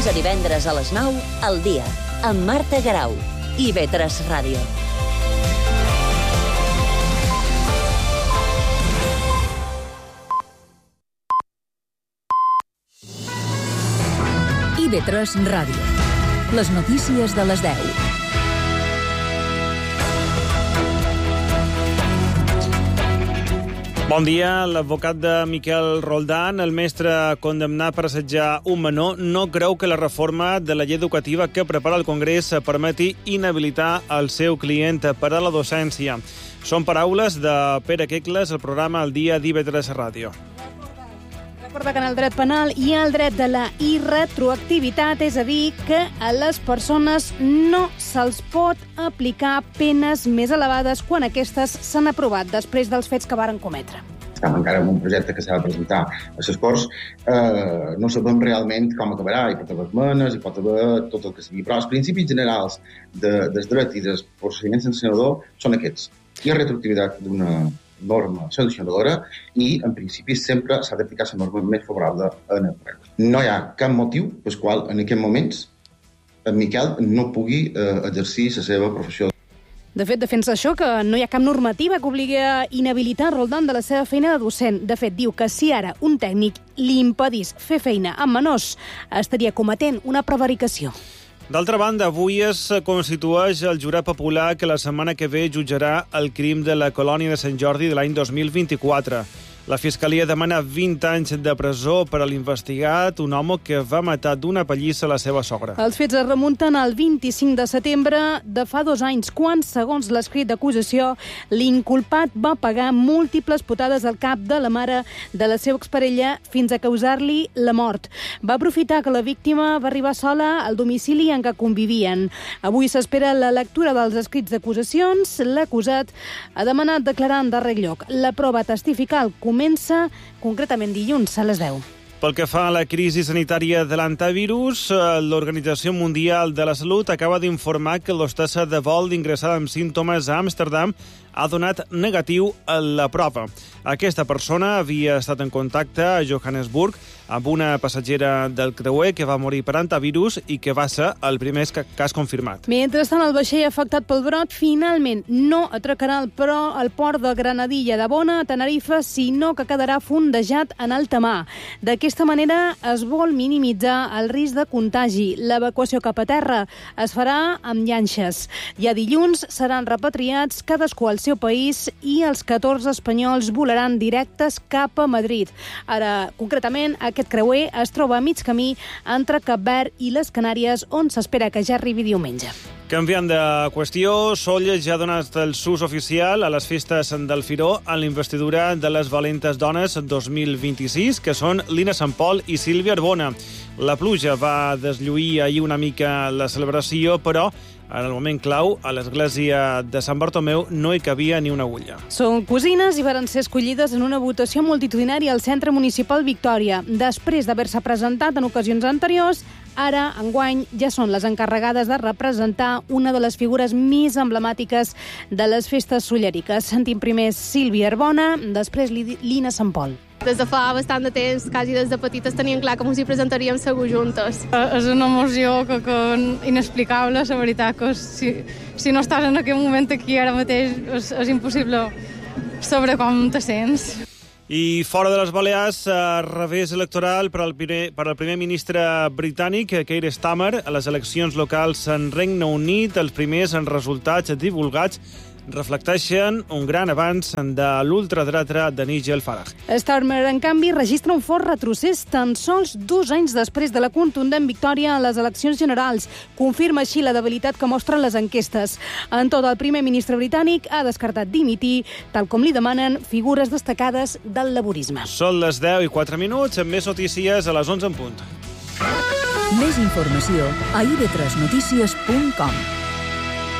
dilluns a divendres a les 9, al dia, amb Marta Garau, IB3 Ràdio. IB3 Ràdio. Les notícies de les 10. Bon dia. L'advocat de Miquel Roldán, el mestre condemnat per assetjar un menor, no creu que la reforma de la llei educativa que prepara el Congrés permeti inhabilitar el seu client per a la docència. Són paraules de Pere Quecles al programa El Dia d'IB3 Ràdio. Recorda que en el dret penal hi ha el dret de la irretroactivitat, és a dir, que a les persones no se'ls pot aplicar penes més elevades quan aquestes s'han aprovat després dels fets que varen cometre. Estem encara en un projecte que s'ha de presentar a les Corts. No sabem realment com acabarà. Hi pot haver esmenes, hi pot haver tot el que sigui. Però els principis generals del dret i del procediment sancionador són aquests. Hi ha retroactivitat d'una norma sancionadora i, en principi, sempre s'ha d'aplicar la norma més favorable en el preu. No hi ha cap motiu pel qual, en aquests moments, en Miquel no pugui exercir la seva professió. De fet, defensa això, que no hi ha cap normativa que obligui a inhabilitar Roldán de la seva feina de docent. De fet, diu que si ara un tècnic li impedís fer feina amb menors, estaria cometent una prevaricació. D'altra banda, avui es constitueix el jurat popular que la setmana que ve jutjarà el crim de la colònia de Sant Jordi de l'any 2024. La Fiscalia demana 20 anys de presó per a l'investigat, un home que va matar d'una pallissa la seva sogra. Els fets es remunten al 25 de setembre de fa 2 anys, quan, segons l'escrit d'acusació, l'inculpat va pagar múltiples potades al cap de la mare de la seva exparella fins a causar-li la mort. Va aprofitar que la víctima va arribar sola al domicili en què convivien. Avui s'espera la lectura dels escrits d'acusacions. L'acusat ha demanat declarar en darrer lloc. La prova testifical comença concretament dilluns a les 10. Pel que fa a la crisi sanitària de l'antivirus, l'Organització Mundial de la Salut acaba d'informar que l'hostessa de vol d'ingressada amb símptomes a Amsterdam ha donat negatiu a la prova. Aquesta persona havia estat en contacte a Johannesburg amb una passatgera del creuer que va morir per antivirus i que va ser el primer cas confirmat. Mentrestant, el vaixell afectat pel brot finalment no atracarà el port de Granadilla de Bona, a Tenerife, sinó que quedarà fondejat en alta mar. D'aquesta manera es vol minimitzar el risc de contagi. L'evacuació cap a terra es farà amb llanxes. Ja dilluns seran repatriats cadascú al seu país i els 14 espanyols volaran directes cap a Madrid. Ara, concretament, aquest creuer es troba a mig camí entre Cap Verd i les Canàries, on s'espera que ja arribi diumenge. Canviant de qüestió, Sóller ja ha donat el sus oficial a les festes del Firó en l'investidura de les valentes dones 2026, que són Lina Sant Pol i Sílvia Arbona. La pluja va deslluir ahir una mica la celebració, però en el moment clau, a l'església de Sant Bartomeu no hi cabia ni una agulla. Són cosines i varen ser escollides en una votació multitudinària al Centre Municipal Victòria. Després d'haver-se presentat en ocasions anteriors, ara, enguany, ja són les encarregades de representar una de les figures més emblemàtiques de les festes solleriques. Sentim primer Sílvia Arbona, després Lina Sant Pol. Des de fa bastant de temps, quasi des de petites, tenien clar que ens hi presentaríem segur juntes. És una emoció que inexplicable, la veritat, que si no estàs en aquell moment aquí ara mateix és impossible saber com te sents. I fora de les Balears, revés electoral per al primer ministre britànic, Keir Starmer, a les eleccions locals en Regne Unit. Els primers resultats divulgats reflecteixen un gran avanç de l'ultradreta de Nigel Farage. Starmer, en canvi, registra un fort retrocés tan sols 2 anys després de la contundent victòria a les eleccions generals. Confirma així la debilitat que mostren les enquestes. En tot, el primer ministre britànic ha descartat dimitir, tal com li demanen figures destacades del laborisme. Són les 10:04, amb més notícies a les 11 en punt. Més informació a ib3notícies.com.